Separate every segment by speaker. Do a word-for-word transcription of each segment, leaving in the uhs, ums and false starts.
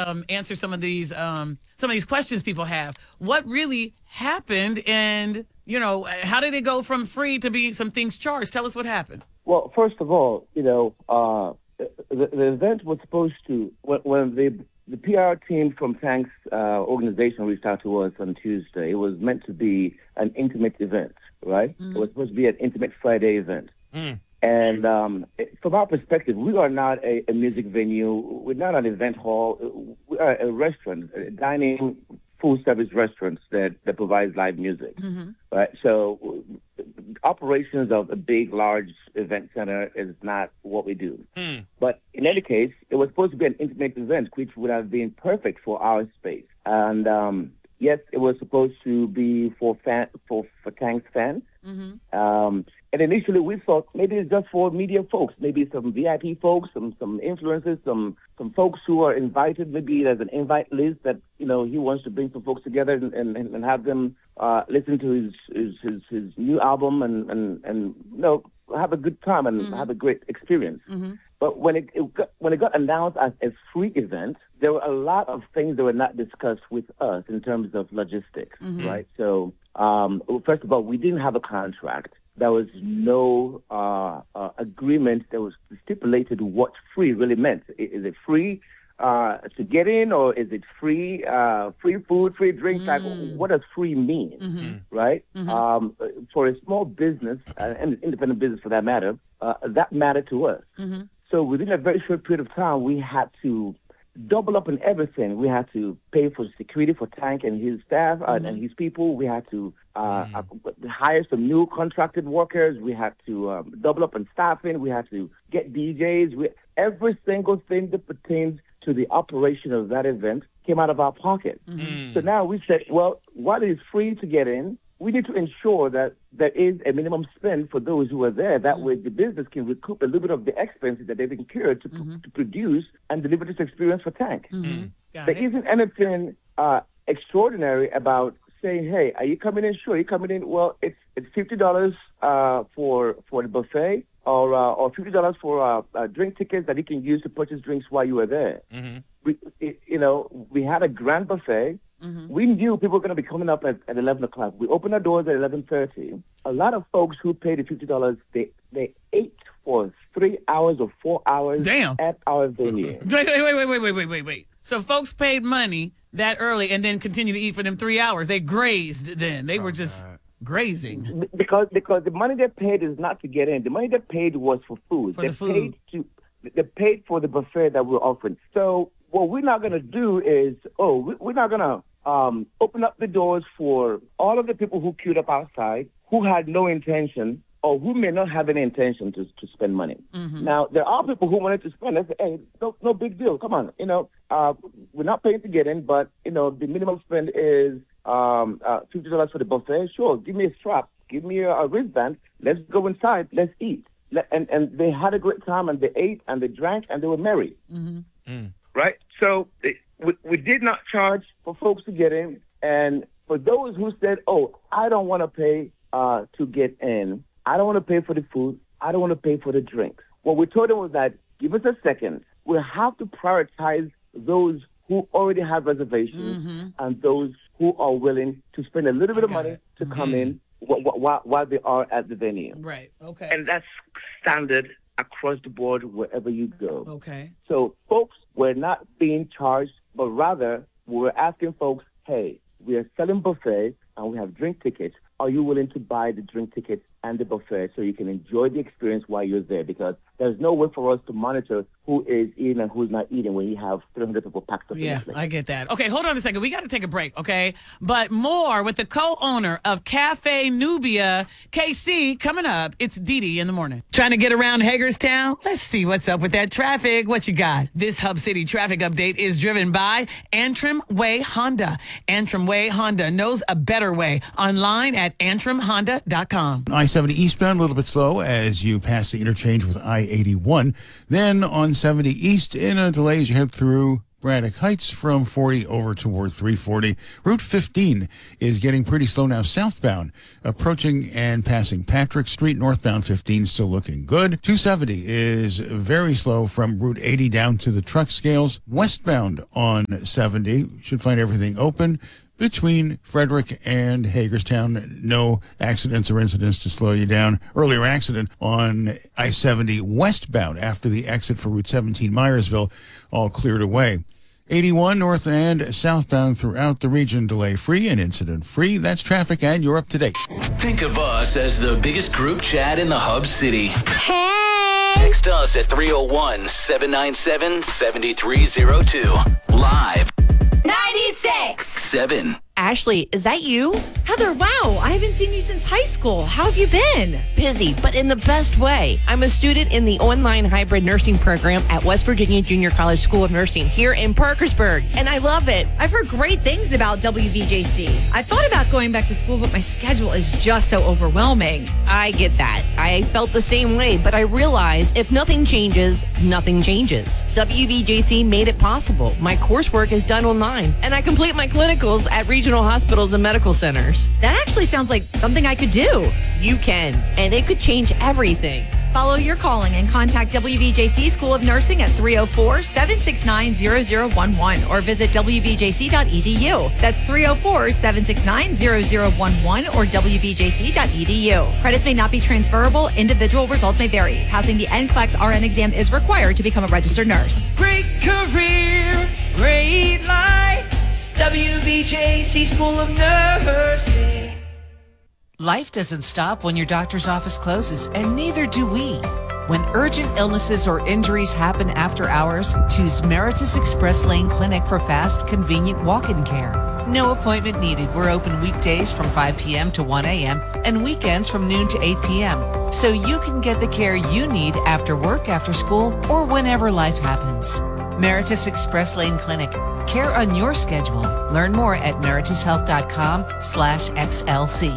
Speaker 1: um, answer some of these um, some of these questions people have. What really happened, and you know, how did it go from free to being some things charged? Tell us what happened.
Speaker 2: Well, first of all, you know, uh, the, the event was supposed to when, when the the P R team from Tank's uh, organization reached out to us on Tuesday. It was meant to be an intimate event, right? Mm. It was supposed to be an intimate Friday event. Mm. And um, from our perspective, we are not a, a music venue. We're not an event hall. We are a restaurant, a dining, full-service restaurant that, that provides live music. Mm-hmm. Right? So operations of a big, large event center is not what we do. Mm. But in any case, it was supposed to be an intimate event, which would have been perfect for our space. And um, yes, it was supposed to be for fan, for, for Tank's fans. Mm-hmm. Um, and initially we thought maybe it's just for media folks, maybe some V I P folks, some some influencers, some some folks who are invited. Maybe there's an invite list that, you know, he wants to bring some folks together and, and, and have them uh, listen to his his, his, his new album and, and, and, you know, have a good time and mm-hmm. have a great experience. Mm-hmm. But when it, it got, when it got announced as a free event, there were a lot of things that were not discussed with us in terms of logistics, mm-hmm. right? So, um, first of all, we didn't have a contract. There was no uh, uh, agreement that was stipulated what free really meant. Is it free uh, to get in, or is it free uh, free food, free drinks? Mm. Like, what does free mean, mm-hmm. right? Mm-hmm. Um, for a small business, uh, and independent business for that matter, uh, that mattered to us. Mm-hmm. So within a very short period of time, we had to double up on everything. We had to pay for security for Tank and his staff mm-hmm. and, and his people. We had to uh, mm-hmm. hire some new contracted workers. We had to um, double up on staffing. We had to get D Js. We, every single thing that pertains to the operation of that event came out of our pocket. Mm-hmm. So now we said, well, while it is free to get in, we need to ensure that there is a minimum spend for those who are there. That mm-hmm. way the business can recoup a little bit of the expenses that they've incurred to, mm-hmm. to produce and deliver this experience for Tank. Mm-hmm. There it. isn't anything uh, extraordinary about saying, hey, are you coming in? Sure, are you coming in? Well, it's it's fifty dollars uh, for for the buffet or uh, or fifty dollars for uh, uh, drink tickets that you can use to purchase drinks while you were there. Mm-hmm. We, it, you know, we had a grand buffet. Mm-hmm. We knew people were going to be coming up at, at eleven o'clock. We opened our doors at eleven thirty. A lot of folks who paid the fifty dollars, they, they ate for three hours or four hours
Speaker 1: Damn.
Speaker 2: at our venue.
Speaker 1: Wait, wait, wait, wait, wait, wait, wait, wait. So folks paid money that early and then continued to eat for them three hours. They grazed then. They oh, were just God. grazing.
Speaker 2: Because because the money they paid is not to get in. The money they paid was for food.
Speaker 1: For
Speaker 2: they
Speaker 1: the food.
Speaker 2: Paid to, they paid for the buffet that we we're offering. So what we're not going to do is, oh, we're not going to um, open up the doors for all of the people who queued up outside, who had no intention or who may not have any intention to, to spend money. Mm-hmm. Now, there are people who wanted to spend. I say, hey, no, no big deal. Come on. You know, uh, we're not paying to get in, but, you know, the minimum spend is um, uh, fifty dollars for the buffet. Sure, give me a strap. Give me a, a wristband. Let's go inside. Let's eat. And, and they had a great time, and they ate, and they drank, and they were merry. Mm-hmm. Mm. Right? So we, we did not charge for folks to get in. And for those who said, oh, I don't want to pay uh, to get in, I don't want to pay for the food, I don't want to pay for the drinks. What we told them was that, give us a second. We'll have to prioritize those who already have reservations mm-hmm. and those who are willing to spend a little bit of money it. to mm-hmm. come in while, while they are at the venue.
Speaker 1: Right, okay.
Speaker 2: And that's standard across the board wherever you go.
Speaker 1: Okay.
Speaker 2: So folks were not being charged, but rather we were asking folks, hey, we are selling buffet and we have drink tickets. Are you willing to buy the drink tickets and the buffet so you can enjoy the experience while you're there? Because there's no way for us to monitor who is eating and who's not eating when you have three hundred people packed up.
Speaker 1: Yeah, I get that. Okay, hold on a second. We got to take a break, okay? But more with the co-owner of Cafe Nubia, K C, coming up. It's Dee Dee in the morning. Trying to get around Hagerstown? Let's see what's up with that traffic. What you got? This Hub City traffic update is driven by Antrim Way Honda. Antrim Way Honda knows a better way. Online at antrim honda dot com.
Speaker 3: I seventy eastbound, a little bit slow as you pass the interchange with I eighty-one. Then on seventy east, in a delay as you head through Braddock Heights from forty over toward three forty. Route fifteen is getting pretty slow now southbound, approaching and passing Patrick Street. Northbound fifteen still looking good. two seventy is very slow from Route eighty down to the truck scales. Westbound on seventy should find everything open between Frederick and Hagerstown. No accidents or incidents to slow you down. Earlier accident on I seventy westbound after the exit for Route seventeen Myersville, all cleared away. eighty-one north and southbound throughout the region, delay-free and incident-free. That's traffic, and you're up to date.
Speaker 4: Think of us as the biggest group chat in the Hub City.
Speaker 5: Hey!
Speaker 4: Text us at three oh one, seven nine seven, seven three oh two. Live.
Speaker 5: ninety-six!
Speaker 4: Seven.
Speaker 6: Ashley, is that you?
Speaker 5: Heather, wow, I haven't seen you since high school. How have you been?
Speaker 6: Busy, but in the best way. I'm a student in the online hybrid nursing program at West Virginia Junior College School of Nursing here in Parkersburg, and I love it.
Speaker 5: I've heard great things about W V J C. I thought about going back to school, but my schedule is just so overwhelming.
Speaker 6: I get that. I felt the same way, but I realized if nothing changes, nothing changes. W V J C made it possible. My coursework is done online, and I complete my clinicals at regional hospitals and medical centers.
Speaker 5: That actually sounds like something I could do.
Speaker 6: You can, and it could change everything.
Speaker 5: Follow your calling and contact W V J C School of Nursing at three oh four, seven six nine, zero zero one one or visit w v j c dot e d u. That's three oh four, seven six nine, zero zero one one or w v j c dot e d u. Credits may not be transferable. Individual results may vary. Passing the N C L E X R N exam is required to become a registered nurse.
Speaker 7: Great career, great life. W V J C School of Nursing.
Speaker 8: Life doesn't stop when your doctor's office closes, and neither do we. When urgent illnesses or injuries happen after hours, choose Meritus Express Lane Clinic for fast, convenient walk-in care. No appointment needed. We're open weekdays from five p.m. to one a.m. and weekends from noon to eight p.m. so you can get the care you need after work, after school, or whenever life happens. Meritus Express Lane Clinic. Care on your schedule. Learn more at meritus health dot com slash X L C.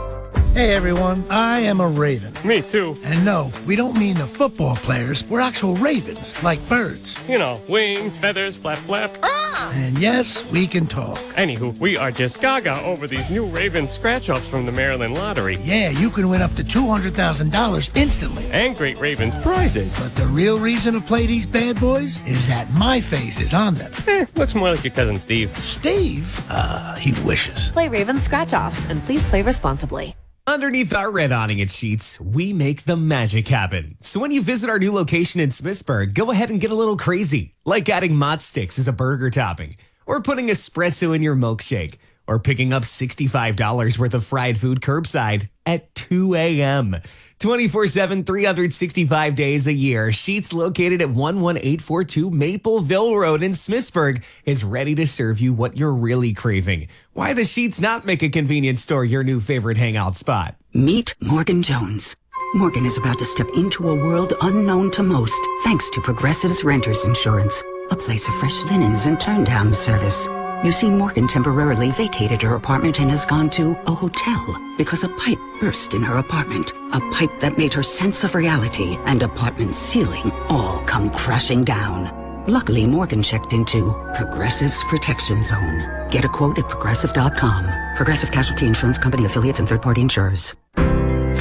Speaker 9: Hey everyone, I am a raven.
Speaker 10: Me too.
Speaker 9: And no, we don't mean the football players. We're actual ravens, like birds.
Speaker 10: You know, wings, feathers, flap, flap.
Speaker 9: Ah! And yes, we can talk.
Speaker 10: Anywho, we are just gaga over these new Raven scratch-offs from the Maryland Lottery.
Speaker 9: Yeah, you can win up to two hundred thousand dollars instantly.
Speaker 10: And Great Ravens prizes.
Speaker 9: But the real reason to play these bad boys is that my face is on them.
Speaker 10: Eh, looks more like your cousin Steve.
Speaker 9: Steve? Uh, he wishes.
Speaker 11: Play Raven scratch-offs and please play responsibly.
Speaker 12: Underneath our red awning at Sheets, we make the magic happen. So when you visit our new location in Smithsburg, go ahead and get a little crazy, like adding Mott Sticks as a burger topping, or putting espresso in your milkshake, or picking up sixty-five dollars worth of fried food curbside at two a.m. twenty-four seven, three hundred sixty-five days a year, Sheets, located at one one eight four two Mapleville Road in Smithsburg, is ready to serve you what you're really craving. Why the Sheets not make a convenience store your new favorite hangout spot?
Speaker 13: Meet Morgan Jones. Morgan is about to step into a world unknown to most, thanks to Progressive's Renters Insurance, a place of fresh linens and turn-down service. You see, Morgan temporarily vacated her apartment and has gone to a hotel because a pipe burst in her apartment. A pipe that made her sense of reality and apartment ceiling all come crashing down. Luckily, Morgan checked into Progressive's Protection Zone. Get a quote at progressive dot com. Progressive Casualty Insurance Company affiliates and third-party insurers.